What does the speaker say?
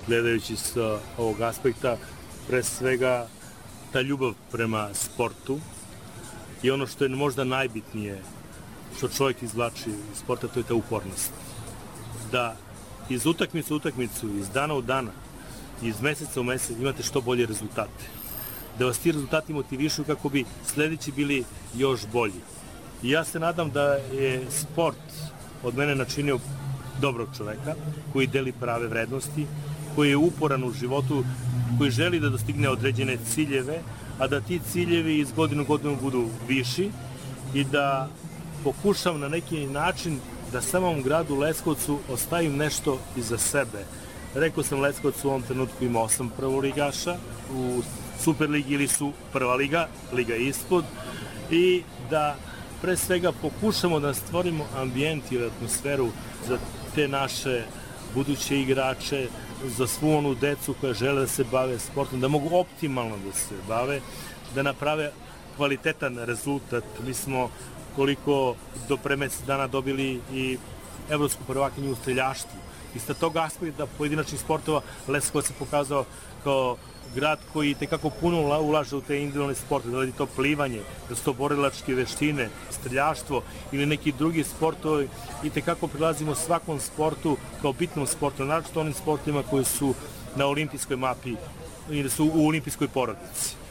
gledajući sa ovog aspekta, pre svega ta ljubav prema sportu i ono što je možda najbitnije što čovjek izvlači iz sporta, to je ta upornost. Da iz utakmice u utakmicu, iz dana u dana, iz meseca u mesec imate što bolje rezultate. Da vas ti rezultati motivišu kako bi sljedeći bili još bolji. I ja se nadam da je sport od mene načinio dobrog čoveka, koji deli prave vrednosti, koji je uporan u životu, koji želi da dostigne određene ciljeve, a da ti ciljevi iz godine u godinu budu viši i da pokušam na neki način da samom gradu Leskovcu ostavim nešto iza sebe. Rekao sam, Leskovac u ovom trenutku ima 8 prvoligaša, u Superligi ili su prva liga, liga ispod, i da pre svega pokušamo da stvorimo ambijent i atmosferu za te naše buduće igrače, za svu onu decu koja žele da se bave sportom, da mogu optimalno da se bave, da naprave kvalitetan rezultat. Mi smo koliko do pre mesec dana dobili i evropsku prvakinju u streljaštvu. I sa tog aspekta pojedinačnih sportova Leskovac se pokazao kao grad koji tekako puno ulaže u te individualne sporte, da li to plivanje, da su to borilačke veštine, streljaštvo ili neki drugi sportovi, i tekako prilazimo svakom sportu kao bitnom sportu, naročito onim sportima koji su na olimpijskoj mapi ili su u olimpijskoj porodici.